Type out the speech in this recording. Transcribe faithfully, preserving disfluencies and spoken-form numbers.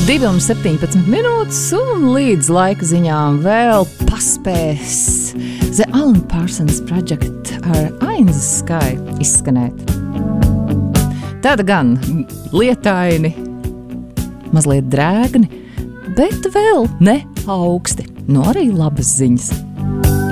divi un septiņpadsmit minūtes, un līdz laika ziņām vēl paspēs The Alan Parsons Project ar Ainz Sky izskanēt. Tāda gan lietaini, mazliet drēgni, bet vēl ne augsti. Nu arī labas ziņas.